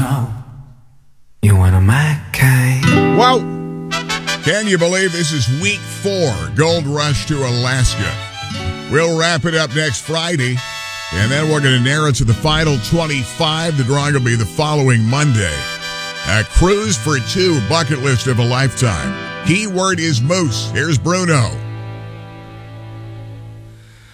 know you one of my kind. Well, can you believe this is week 4, Gold Rush to Alaska? We'll wrap it up next Friday, and then we're going to narrow to the final 25. The drawing will be the following Monday. A cruise for 2, bucket list of a lifetime. Keyword is moose. Here's Bruno.